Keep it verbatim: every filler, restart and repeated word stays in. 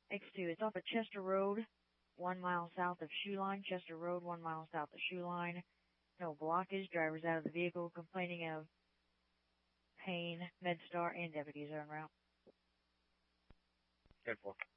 X two, it's off of Chester Road, one mile south of Shoe Line. Chester Road, one mile south of Shoe Line. No blockage. Drivers out of the vehicle complaining of pain. MedStar and deputies are en route. ten four.